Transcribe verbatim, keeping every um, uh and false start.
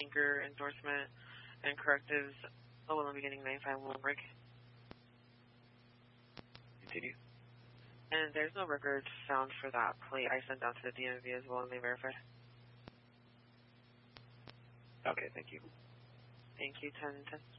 anchor endorsement and correctives eleven beginning nine five one break. Continue. And there's no record found for that plate. I sent down to the D M V as well, and they verified. Okay, thank you. Thank you, ten ten.